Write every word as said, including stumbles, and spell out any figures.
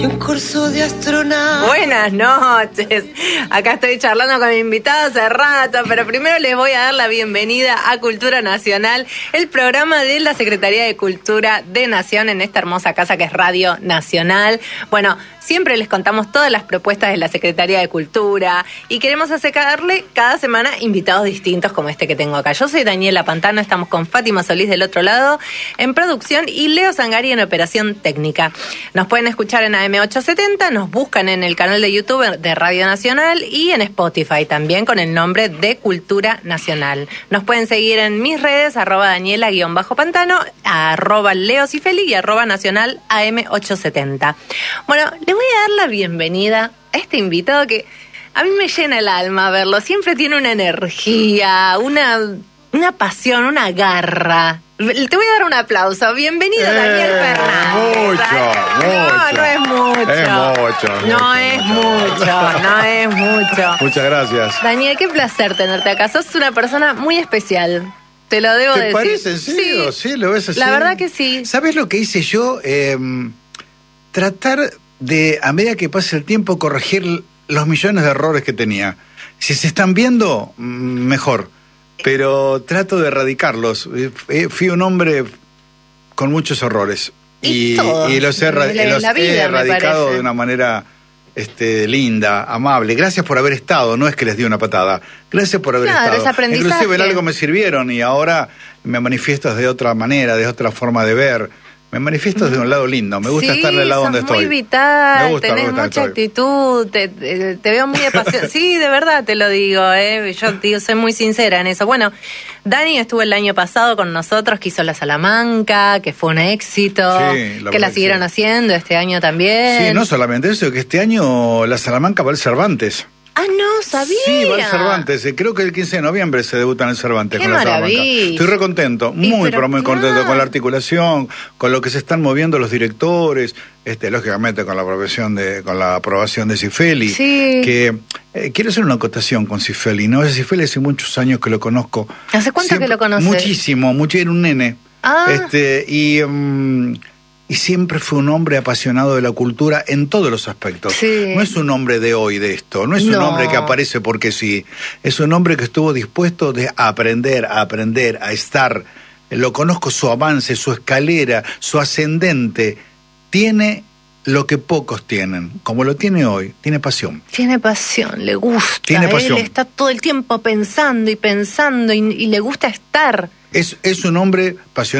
Un curso de astronauta. Buenas noches. Acá estoy charlando con mi invitado hace rato, pero primero les voy a dar la bienvenida a Cultura Nacional, el programa de la Secretaría de Cultura de Nación en esta hermosa casa que es Radio Nacional. Bueno, siempre les contamos todas las propuestas de la Secretaría de Cultura y queremos acercarle cada semana invitados distintos como este que tengo acá. Yo soy Daniela Pantano, estamos con Fátima Solís del otro lado en producción y Leo Zangari en operación técnica. Nos pueden escuchar en A M ochocientos setenta, nos buscan en el canal de YouTube de Radio Nacional y en Spotify también con el nombre de Cultura Nacional. Nos pueden seguir en mis redes, arroba Daniela-Pantano, arroba Leo Cifeli y arroba Nacional A M ochocientos setenta. Bueno, le voy a dar la bienvenida a este invitado que a mí me llena el alma verlo. Siempre tiene una energía, una, una pasión, una garra. Te voy a dar un aplauso. Bienvenido, eh, Daniel Fernández. Mucho, no, mucho. No es mucho. Es mucho. No mucho, es mucho. mucho, no es mucho. Muchas gracias. Daniel, qué placer tenerte acá. Sos una persona muy especial. Te lo debo ¿Te decir. parece en serio? Sí, lo ves así. La verdad que sí. ¿Sabes lo que hice yo? Eh, tratar de, a medida que pase el tiempo, corregir los millones de errores que tenía. Si se están viendo, mejor. Pero trato de erradicarlos. Fui un hombre con muchos errores. Y, y, y los he, la, los la vida, he erradicado de una manera este, linda, amable. Gracias por haber estado. No es que les di una patada. Gracias por haber claro, estado. Inclusive en algo me sirvieron y ahora me manifiesto de otra manera, de otra forma de ver. Me manifiesto desde un lado lindo, me gusta sí, estar del lado donde estoy. Muy vital, me gusta, tenés me gusta mucha actitud, te, te, te veo muy apasionado. Sí, de verdad te lo digo, ¿eh? Yo digo, soy muy sincera en eso. Bueno, Dani estuvo el año pasado con nosotros, que hizo la Salamanca, que fue un éxito, sí, la que la siguieron sí. haciendo este año también. Sí, no solamente eso, que este año la Salamanca va al Cervantes. Ah, no, sabía. Sí, va al Cervantes. Creo que el quince de noviembre se debuta en el Cervantes. Qué con la maravilla. Salamanca. Estoy re contento, muy, pero, pero muy claro. contento con la articulación, con lo que se están moviendo los directores, este, lógicamente con la aprobación de, con la aprobación de Cifeli. Sí. Que eh, quiero hacer una acotación con Cifeli, ¿no? Cifeli hace muchos años que lo conozco. ¿Hace cuánto siempre, que lo conoces? Muchísimo, mucho, era un nene. Ah. Este, y. Um, Y siempre fue un hombre apasionado de la cultura en todos los aspectos. Sí. No es un hombre de hoy de esto, no es un no. hombre que aparece porque sí. Es un hombre que estuvo dispuesto de aprender, a aprender, a estar. Lo conozco, su avance, su escalera, su ascendente. Tiene lo que pocos tienen, como lo tiene hoy, tiene pasión. Tiene pasión, le gusta. Tiene pasión. Él está todo el tiempo pensando y pensando y, y le gusta estar. Es, es un hombre pasional.